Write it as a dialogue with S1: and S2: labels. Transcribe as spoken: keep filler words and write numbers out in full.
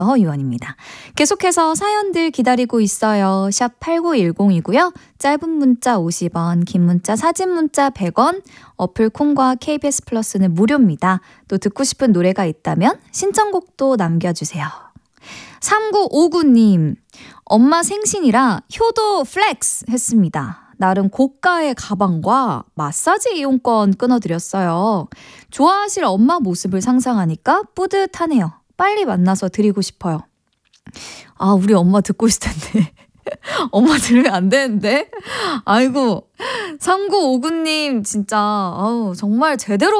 S1: 유원입니다. 계속해서 사연들 기다리고 있어요. 샵 팔구일공이고요. 짧은 문자 오십 원, 긴 문자 사진 문자 백 원, 어플 콩과 케이비에스 플러스는 무료입니다. 또 듣고 싶은 노래가 있다면 신청곡도 남겨주세요. 삼구오구님, 엄마 생신이라 효도 플렉스 했습니다. 나름 고가의 가방과 마사지 이용권 끊어드렸어요. 좋아하실 엄마 모습을 상상하니까 뿌듯하네요. 빨리 만나서 드리고 싶어요. 아, 우리 엄마 듣고 있을 텐데. 엄마 들으면 안 되는데? 아이고, 삼구오구님 진짜 아우, 정말 제대로